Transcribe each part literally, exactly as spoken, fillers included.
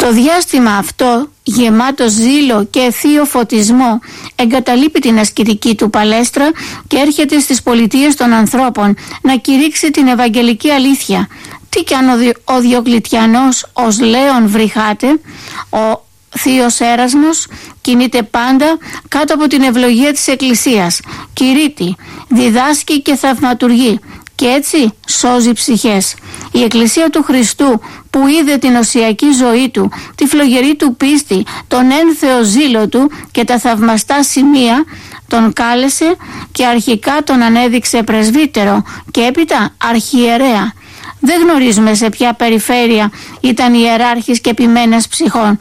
Στο διάστημα αυτό, γεμάτο ζήλο και θείο φωτισμό, εγκαταλείπει την ασκητική του παλέστρα και έρχεται στις πολιτείες των ανθρώπων να κηρύξει την ευαγγελική αλήθεια. Τι κι αν ο, Δι... ο Διοκλητιανός ως λέον βρυχάται, ο θείος Έρασμος κινείται πάντα κάτω από την ευλογία της Εκκλησίας, κηρύττει, διδάσκει και θαυματουργεί και έτσι σώζει ψυχές. Η Εκκλησία του Χριστού που είδε την οσιακή ζωή του, τη φλογερή του πίστη, τον ένθεο ζήλο του και τα θαυμαστά σημεία, τον κάλεσε και αρχικά τον ανέδειξε πρεσβύτερο και έπειτα αρχιερέα. Δεν γνωρίζουμε σε ποια περιφέρεια ήταν ιεράρχης και επιμένας ψυχών.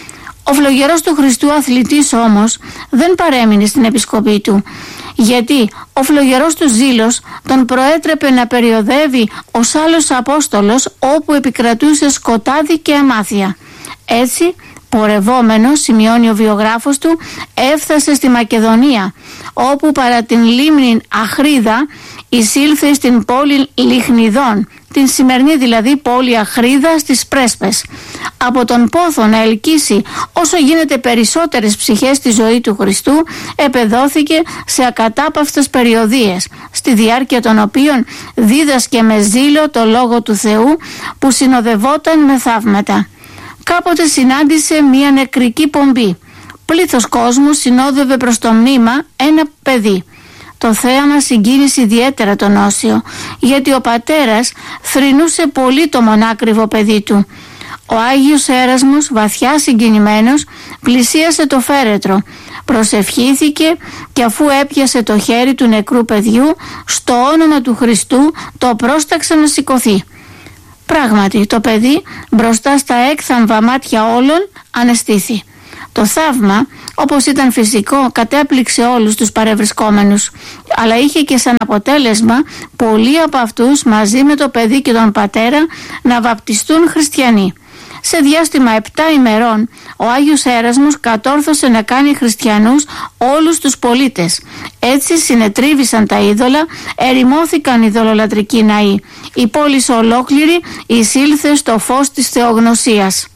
Ο φλογερός του Χριστού αθλητής όμως δεν παρέμεινε στην επισκοπή του, γιατί ο φλογερός του ζήλος τον προέτρεπε να περιοδεύει ως άλλος Απόστολος όπου επικρατούσε σκοτάδι και αμάθεια. Έτσι, πορευόμενος, σημειώνει ο βιογράφος του, έφτασε στη Μακεδονία, όπου παρά την λίμνη Αχρίδα εισήλθε στην πόλη Λιχνιδών, την σημερινή δηλαδή πόλη Αχρίδα στις Πρέσπες. Από τον πόθο να ελκύσει όσο γίνεται περισσότερες ψυχές στη ζωή του Χριστού, επεδόθηκε σε ακατάπαυστες περιοδίες, στη διάρκεια των οποίων δίδασκε με ζήλο το Λόγο του Θεού που συνοδευόταν με θαύματα. Κάποτε συνάντησε μια νεκρική πομπή. Πλήθος κόσμου συνόδευε προς το μνήμα ένα παιδί. Το θέαμα συγκίνησε ιδιαίτερα τον Όσιο, γιατί ο πατέρας θρηνούσε πολύ το μονάκριβο παιδί του. Ο Άγιος Έρασμος, βαθιά συγκινημένος, πλησίασε το φέρετρο, προσευχήθηκε και αφού έπιασε το χέρι του νεκρού παιδιού, στο όνομα του Χριστού το πρόσταξε να σηκωθεί. Πράγματι, το παιδί μπροστά στα έκθαμβα μάτια όλων αναισθήθη. Το θαύμα, όπως ήταν φυσικό, κατέπληξε όλους τους παρευρισκόμενους, αλλά είχε και σαν αποτέλεσμα πολλοί από αυτούς μαζί με το παιδί και τον πατέρα να βαπτιστούν χριστιανοί. Σε διάστημα επτά ημερών ο Άγιος Έρασμος κατόρθωσε να κάνει χριστιανούς όλους τους πολίτες. Έτσι συνετρίβησαν τα είδωλα, ερημώθηκαν οι ειδωλολατρικοί ναοί. Η πόλη ολόκληρη εισήλθε στο φως της θεογνωσίας.